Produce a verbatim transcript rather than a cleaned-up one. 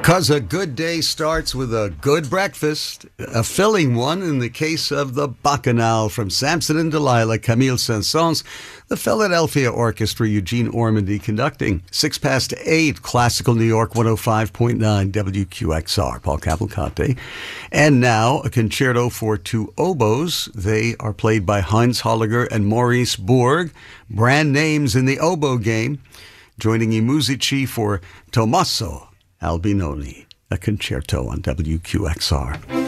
Because a good day starts with a good breakfast, a filling one in the case of the Bacchanal from Samson and Delilah, Camille Saint-Saëns, the Philadelphia Orchestra, Eugene Ormandy conducting. Six past eight, Classical New York, one oh five point nine W Q X R, Paul Cavalcante. And now, a concerto for two oboes. They are played by Heinz Holliger and Maurice Bourg, brand names in the oboe game. Joining I musici for Tommaso Albinoni, a concerto on W Q X R.